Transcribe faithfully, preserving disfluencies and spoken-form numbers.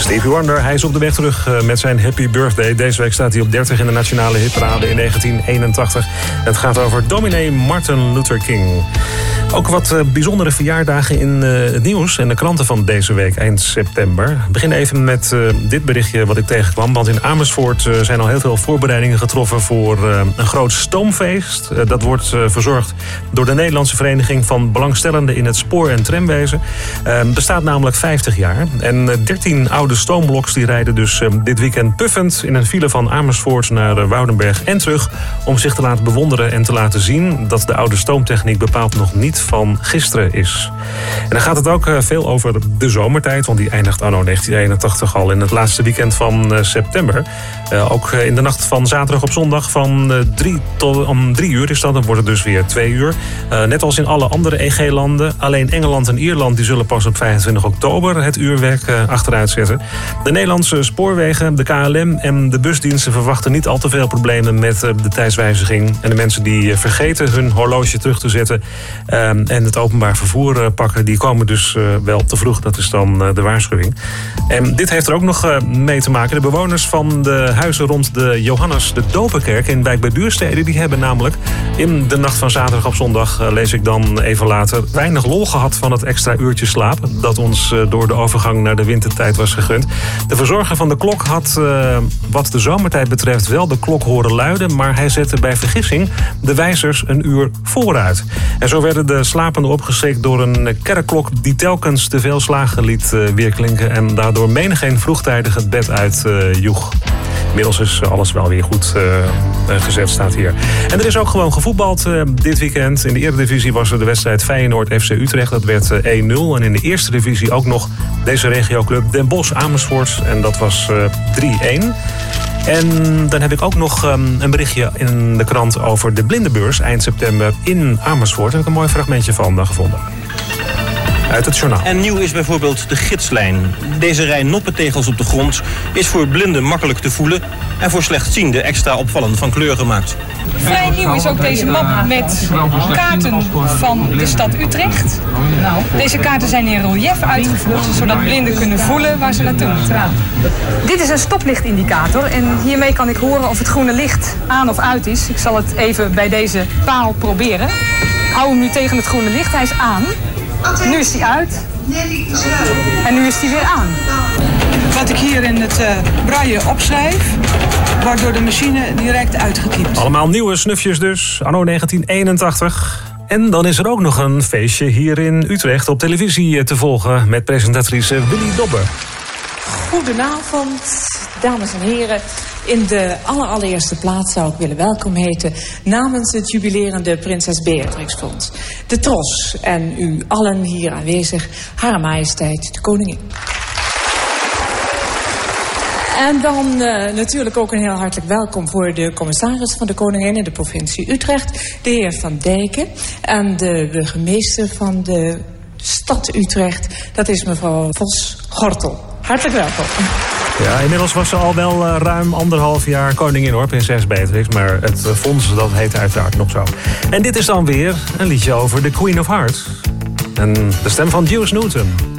Stevie Wonder, hij is op de weg terug met zijn Happy Birthday. Deze week staat hij op dertig in de nationale hitparade in negentien eenentachtig. Het gaat over dominee Martin Luther King. Ook wat bijzondere verjaardagen in het nieuws en de kranten van deze week eind september. Ik begin even met uh, dit berichtje wat ik tegenkwam. Want in Amersfoort uh, zijn al heel veel voorbereidingen getroffen voor uh, een groot stoomfeest. Uh, dat wordt uh, verzorgd door de Nederlandse Vereniging van Belangstellenden in het Spoor- en Tramwezen. Uh, bestaat namelijk vijftig jaar. En uh, dertien oude stoombloks die rijden dus uh, dit weekend puffend in een file van Amersfoort naar uh, Woudenberg en terug. Om zich te laten bewonderen en te laten zien dat de oude stoomtechniek bepaald nog niet van gisteren is. En dan gaat het ook uh, veel over de zomertijd, want die eindigt anno negentien eenentachtig al in het laatste weekend van uh, september. Uh, ook uh, in de nacht van zaterdag op zondag van uh, drie tot om drie uur is dat, dan wordt het dus weer twee uur. Uh, net als in alle andere E G-landen. Alleen Engeland en Ierland die zullen pas op vijfentwintig oktober het uurwerk uh, achteruit zetten. De Nederlandse spoorwegen, de K L M en de busdiensten verwachten niet al te veel problemen met uh, de tijdswijziging. En de mensen die uh, vergeten hun horloge terug te zetten uh, en het openbaar vervoer uh, pakken, die komen dus uh, wel te vroeg. Dat is dan uh, de waarschuwing. En dit heeft er ook nog uh, mee te maken. De bewoners van de huizen rond de Johannes de Doperkerk in Wijk bij Duurstede, die hebben namelijk in de nacht van zaterdag op zondag, uh, lees ik dan even later, weinig lol gehad van het extra uurtje slaap dat ons uh, door de overgang naar de wintertijd was gegund. De verzorger van de klok had uh, wat de zomertijd betreft wel de klok horen luiden, maar hij zette bij vergissing de wijzers een uur vooruit. En zo werden de slapenden opgeschrikt door een kerkklok die telkens te veel slagen liet uh, weerklinken en daardoor menigeen vroegtijdig het bed uit uh, joeg. Inmiddels is alles wel weer goed uh, gezet, staat hier. En er is ook gewoon gevoetbald uh, dit weekend. In de Eredivisie was er de wedstrijd Feyenoord F C Utrecht. Dat werd uh, één nul. En in de eerste divisie ook nog deze regioclub Den Bosch Amersfoort. En dat was uh, drie één. En dan heb ik ook nog um, een berichtje in de krant over de blindenbeurs eind september in Amersfoort. Daar heb ik een mooi fragmentje van uh, gevonden. Uit het journaal. En nieuw is bijvoorbeeld de gidslijn. Deze rij noppentegels op de grond is voor blinden makkelijk te voelen en voor slechtzienden extra opvallend van kleur gemaakt. Vrij nieuw is ook deze map met kaarten van de stad Utrecht. Deze kaarten zijn in relief uitgevoerd, zodat blinden kunnen voelen waar ze naartoe moeten. Dit is een stoplichtindicator en hiermee kan ik horen of het groene licht aan of uit is. Ik zal het even bij deze paal proberen. Ik hou hem nu tegen het groene licht, hij is aan. Nu is hij uit. En nu is hij weer aan. Wat ik hier in het uh, braille opschrijf, wordt door de machine direct uitgetypt. Allemaal nieuwe snufjes dus, anno negentien eenentachtig. En dan is er ook nog een feestje hier in Utrecht op televisie te volgen met presentatrice Willy Dobber. Goedenavond, dames en heren. In de allerallereerste plaats zou ik willen welkom heten namens het jubilerende Prinses Beatrix Fonds. De T R O S en u allen hier aanwezig, Hare Majesteit de Koningin. En dan uh, natuurlijk ook een heel hartelijk welkom voor de commissaris van de Koningin in de provincie Utrecht, de heer Van Dijken. En de burgemeester van de stad Utrecht, dat is mevrouw Vos-Gortel. Hartelijk welkom. Ja, inmiddels was ze al wel uh, ruim anderhalf jaar koningin hoor, prinses Beatrix. Maar het uh, fonds, dat heet uiteraard nog zo. En dit is dan weer een liedje over de Queen of Hearts. En de stem van Juice Newton.